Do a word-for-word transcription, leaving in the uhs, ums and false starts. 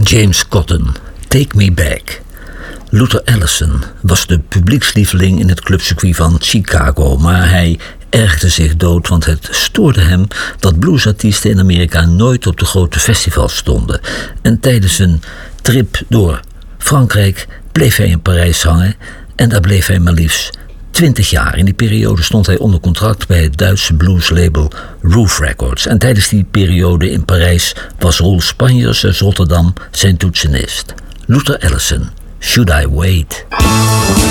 James Cotton, Take Me Back. Luther Allison was de publiekslieveling in het clubcircuit van Chicago, maar hij ergerde zich dood, want het stoorde hem dat bluesartiesten in Amerika nooit op de grote festivals stonden. En tijdens een trip door Frankrijk bleef hij in Parijs hangen en daar bleef hij maar liefst twintig jaar. In die periode stond hij onder contract bij het Duitse blueslabel Roof Records. En tijdens die periode in Parijs was Roel Spanjers uit Rotterdam zijn toetsenist. Luther Allison, Should I Wait?